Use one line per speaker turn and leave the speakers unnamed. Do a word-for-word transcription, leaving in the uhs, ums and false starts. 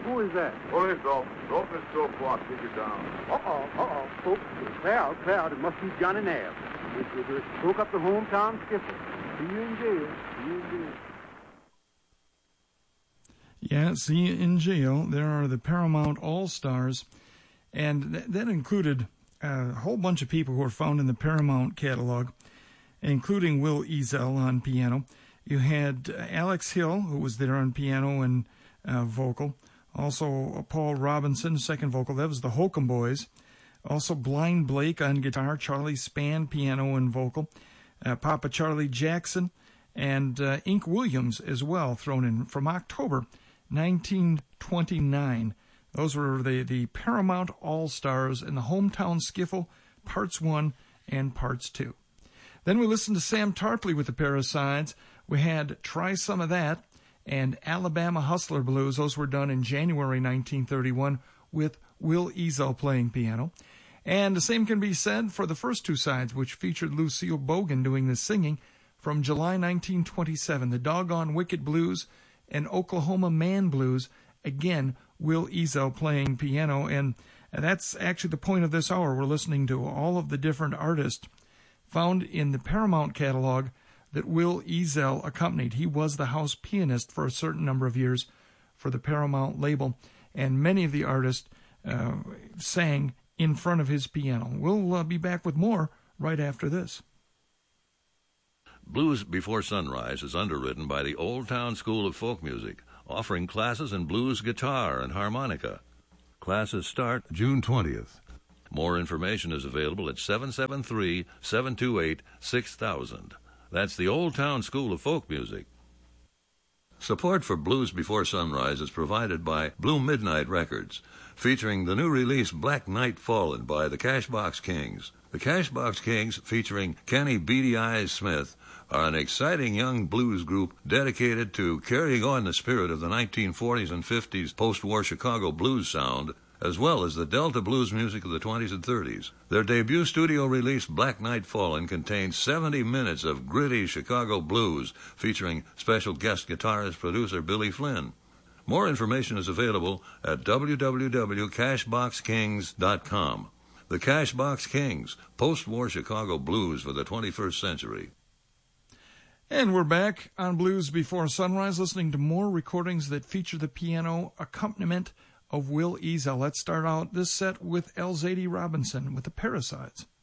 Who is that?
Police officer. Open this door before I kick it down.
Uh-oh, uh-oh. Folks, clear out, clear out. It must be Johnny Nabb. It, it, it broke up the hometown skiffle. See you in jail. See you in jail.
Yeah, see you in jail. There are the Paramount All-Stars, and th- that included a whole bunch of people who are found in the Paramount catalog, including Will Eazell on piano. You had uh, Alex Hill, who was there on piano and uh, vocal. Also uh, Paul Robinson, second vocal. That was the Holcomb Boys. Also Blind Blake on guitar. Charlie Spann, piano and vocal. Uh, Papa Charlie Jackson, and uh, Ink Williams as well, thrown in from October nineteen twenty-nine. Those were the, the Paramount All-Stars in the Hometown Skiffle, Parts one and Parts two. Then we listened to Sam Tarpley with the Parasides. We had Try Some of That and Alabama Hustler Blues. Those were done in January nineteen thirty-one with Will Eazell playing piano. And the same can be said for the first two sides, which featured Lucille Bogan doing the singing, from July nineteen twenty-seven, the Doggone Wicked Blues and Oklahoma Man Blues. Again, Will Eazell playing piano, and that's actually the point of this hour. We're listening to all of the different artists found in the Paramount catalog that Will Eazell accompanied. He was the house pianist for a certain number of years for the Paramount label, and many of the artists uh, sang in front of his piano. We'll uh, be back with more right after this.
Blues Before Sunrise is underwritten by the Old Town School of Folk Music, offering classes in blues guitar and harmonica. Classes start June twentieth. More information is available at seven seven three, seven two eight, six thousand. That's the Old Town School of Folk Music. Support for Blues Before Sunrise is provided by Blue Midnight Records, featuring the new release Black Night Fallen by the Cashbox Kings. The Cashbox Kings, featuring Kenny Beady Eyes Smith, are an exciting young blues group dedicated to carrying on the spirit of the nineteen forties and fifties post-war Chicago blues sound, as well as the Delta blues music of the twenties and thirties. Their debut studio release, Black Night Fallen, contains seventy minutes of gritty Chicago blues, featuring special guest guitarist producer Billy Flynn. More information is available at w w w dot cashbox kings dot com. The Cashbox Kings, post-war Chicago blues for the twenty-first century.
And we're back on Blues Before Sunrise, listening to more recordings that feature the piano accompaniment of Will Eazell. Let's start out this set with Elzady Robinson with the Parasides.